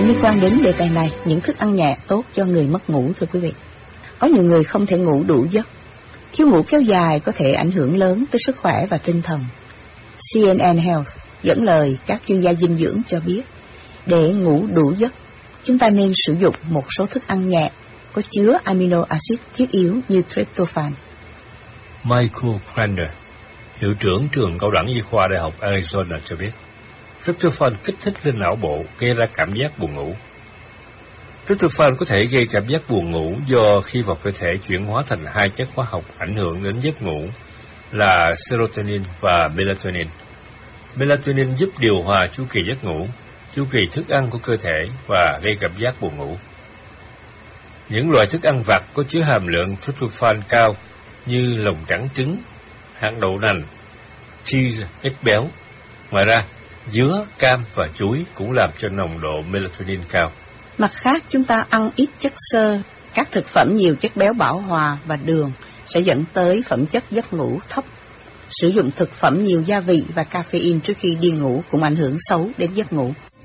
liên quan đến đề tài này, những thức ăn nhẹ tốt cho người mất ngủ thưa quý vị. Có nhiều người không thể ngủ đủ giấc. Thiếu ngủ kéo dài có thể ảnh hưởng lớn tới sức khỏe và tinh thần. CNN Health dẫn lời các chuyên gia dinh dưỡng cho biết, để ngủ đủ giấc, chúng ta nên sử dụng một số thức ăn nhẹ có chứa amino acid thiết yếu như tryptophan. Michael Krander, hiệu trưởng trường cao đẳng y khoa Đại học Arizona cho biết, tryptophan kích thích lên não bộ, gây ra cảm giác buồn ngủ. Tryptophan có thể gây cảm giác buồn ngủ do khi vào cơ thể chuyển hóa thành hai chất hóa học ảnh hưởng đến giấc ngủ là serotonin và melatonin. Melatonin giúp điều hòa chu kỳ giấc ngủ, chu kỳ thức ăn của cơ thể và gây cảm giác buồn ngủ. Những loại thức ăn vặt có chứa hàm lượng tryptophan cao như lòng trắng trứng, hạt đậu nành, cheese, ếch béo. Ngoài ra, dứa, cam và chuối cũng làm cho nồng độ melatonin cao. Mặt khác, chúng ta ăn ít chất xơ, các thực phẩm nhiều chất béo bão hòa và đường sẽ dẫn tới phẩm chất giấc ngủ thấp. Sử dụng thực phẩm nhiều gia vị và caffeine trước khi đi ngủ cũng ảnh hưởng xấu đến giấc ngủ.